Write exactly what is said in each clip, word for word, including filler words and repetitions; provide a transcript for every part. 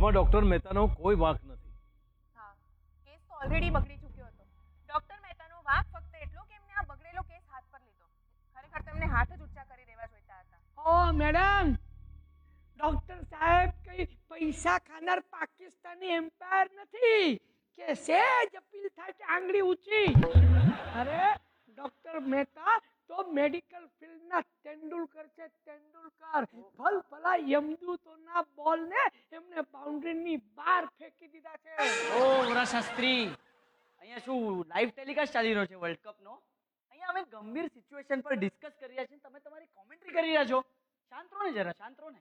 આમાં ડોક્ટર મહેતાનો કોઈ વાંક નથી. હા, કેસ તો ઓલરેડી બગડી ચૂક્યો હતો. ડોક્ટર મહેતાનો વાંક ફક્ત એટલો કે એમને આ બગડેલો કેસ હાથ પર લીધો. ખરેખર તેમને હાથ જ ઊંચા કરી દેવા જોઈતા હતા. ઓ મેડમ, ડોક્ટર સાહેબ કઈ પૈસા ખાનાર પાકિસ્તાની એમ્પાયર નથી કે સેજ અપીલ થાય કે આંગળી ઊંચી. અરે ડોક્ટર મહેતા તો મેડિકલ ફિલ્ડના તેંડુલકર છે, તેંડુલકર. ભલ ભલા યમદૂતોના બોલને એમને બાઉન્ડ્રીની બહાર ફેંકી દીધા છે. ઓ વરા શાસ્ત્રી, અહીંયા શું લાઈવ ટેલિકાસ્ટ ચાલી રહ્યો છે વર્લ્ડ કપ નો? અહીંયા અમે ગંભીર સિચ્યુએશન પર ડિસ્કસ કરી રહ્યા છીએ, તમે તમારી કોમેન્ટ્રી કરી રહ્યા છો. શાંત રહો ને જરા, શાંત રહો ને.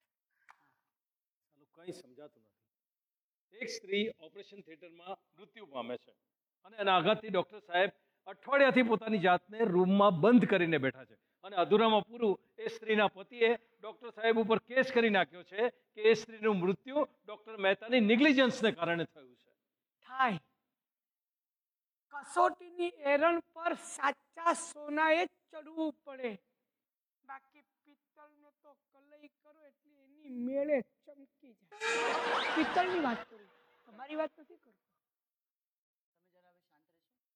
કંઈ સમજાતું નથી. એક સ્ત્રી ઓપરેશન થિયેટરમાં મૃત્યુ પામે છે અને એના આઘાતથી ડોક્ટર સાહેબ અઠવાડિયાથી પોતાની જાતને રૂમમાં બંધ કરીને બેઠા છે અને અધૂરામાં પૂરું એ સ્ત્રીના પતિએ ડોક્ટર સાહેબ ઉપર કેસ કરી નાખ્યો છે કે એ સ્ત્રીનું મૃત્યુ ડોક્ટર મહેતાની નિગ્લિજન્સને કારણે થયું છે. થાય કસોટીની એરણ પર સાચા સોનાએ જ ચડવું પડે, બાકી પિત્તળને તો કલઈ કરો એટલે એની મેળે ચમકી જાય. પિત્તળની વાત કરું, તમારી વાત નથી કરતો. તમે જરા હવે શાંત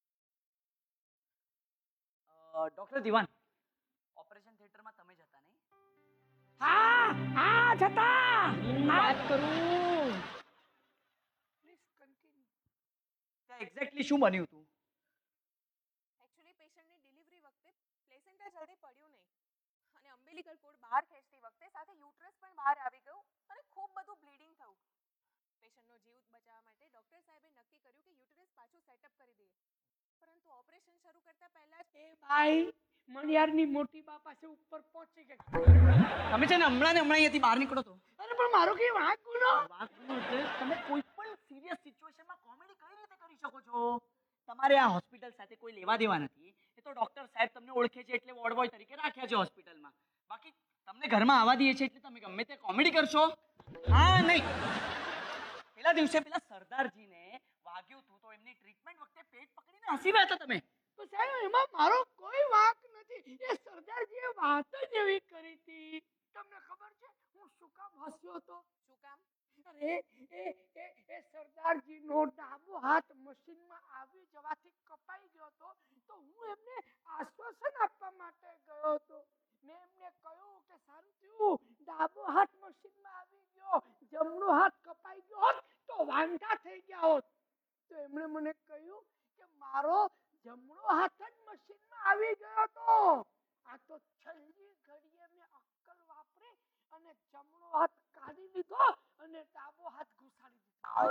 રહેશો. ડોક્ટર દિવાન, ઓપરેશન થિયેટરમાં તમે જ હતા નહીં? હા હા જતા વાત કરું. Please continue. ત્યાં એક્ઝેક્ટલી શું બન્યું હતું? એકચ્યુઅલી પેશન્ટની ડિલિવરી વખતે પ્લેસેન્ટા જલ્દી પડ્યું નહીં અને અમ્બિલિકલ કોડ બહાર ખેંચતી વખતે સાથે યુટ્રસ પણ બહાર આવી ગયું અને ખૂબ બધું બ્લીડિંગ થયું. પેશન્ટનો જીવ બચાવવા માટે ડોક્ટર સાહેબે નક્કી કર્યું કે યુટ્રસ પાછું સેટઅપ કરી દઈએ, પરંતુ ઓપરેશન શરૂ કરતા પહેલા જ એ ભાઈ મણિયારની મોટી બા પાસે ઉપર પહોંચી ગઈ. તમે છે ને હમણાં ને હમણાં અહીંયાથી બહાર નીકળો તો. અરે પણ મારો કઈ વાંક ગુનો? વાત શું છે? તમે કોઈ પણ સિરિયસ સિચ્યુએશનમાં કોમેડી કઈ રીતે કરી શકો છો? તમારે આ હોસ્પિટલ સાથે કોઈ લેવા દેવા નથી. એ તો ડોક્ટર સાહેબ તમને ઓળખે છે એટલે વોર્ડ બોય તરીકે રાખ્યા છે હોસ્પિટલમાં. બાકી તમને ઘરમાં આવવા દઈએ છે એટલે તમે ગમે તે કોમેડી કરશો? હા નહીં. પેલા દિવસે પેલા સરદારજીને વાગ્યું હતું તો એમની ટ્રીટમેન્ટ વખતે પેટ પકડીને હસી રહ્યા હતા તમે. તો સાહેબ એમાં મારો કોઈ વાંક નથી. એ સરદારજીએ વાત જ એવી કરી હતી. તમને ખબર છે હું શું કામ હસ્યો હતો? શું કામ? અરે એ એ એ સરદારજીનો ડાબો હાથ મશીનમાં આવી જવાથી કપાઈ ગયો હતો તો હું એમને આશ્વાસન આપવા માટે ગયો હતો. મેં એમને કહ્યું કે સારું થયું ડાબો હાથ મશીનમાં આવી ગયો, જમણો હાથ કપાઈ ગયો હોત તો વાંધા થઈ ગયા હોત. તો એમણે મને કહ્યું કે મારો જમણો હાથ જ મશીનમાં આવી ગયો હતો. આ તો છેલ્લી ઘડીએ મેં અક્કલ વાપરી અને જમણો હાથ કાઢી લીધો અને ડાબો હાથ ઘુસાડી દીધો.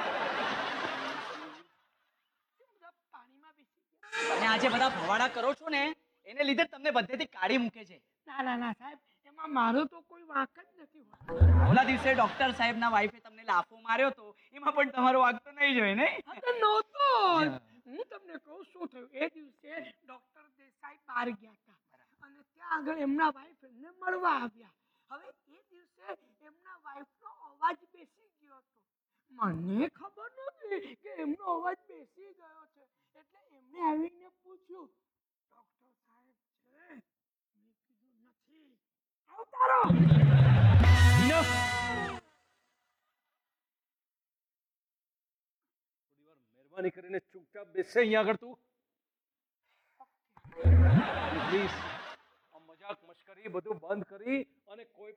બધા પાણીમાં બેસી ગયા. અને આજે બધા ભવાડા કરો છો ને એને લીધે તમને બધેથી કાઢી મૂકે છે. ના ના ના સાહેબ, એમાં મારો તો કોઈ વાંક જ નથી હોતો. ઓલા દિવસે ડોક્ટર સાહેબના વાઈફે તમને લાફો માર્યો તો એમાં પણ તમારો વાંક તો નહીં જોઈ નહીં? આ તો નહોતો જ. હું તમને કહું શું થયું. એ દિવસે ડોક્ટર દેસાઈ બહાર ગયા હતા અને ત્યાં આગળ એમના વાઈફ એમને મળવા આવ્યા. હવે એ દિવસે એમના વાઈફનો અવાજ બેસી ગયો હતો. મને ખબર નહોતી કે એમનો અવાજ બેસી ગયો છે એટલે એમને આવીને પૂછ્યું, ડોક્ટર સાહેબ છે? મેં કીધું નથી. આવતારો. Enough! થોડી વાર મહેરબાની કરીને ચૂપચાપ બેસે અહીંયા આગળ તું. પ્લીઝ આ મજાક મશ્કરી બધું બંધ કરી અને કોઈ